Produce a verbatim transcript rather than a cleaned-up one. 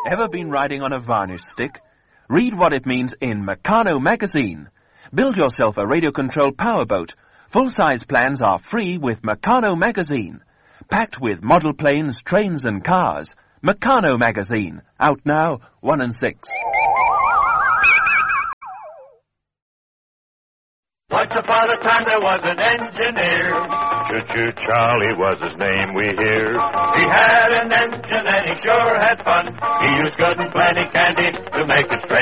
Ever been riding on a varnish stick? Read what it means in Meccano magazine. Build yourself a radio-controlled powerboat. Full-size plans are free with Meccano magazine. Packed with model planes, trains and cars. Meccano magazine. Out now, one and six. Once upon a time there was an engineer. Choo-choo Charlie was his name, we hear. He had an engine and he sure had fun. He used good and plenty candy to make it strong.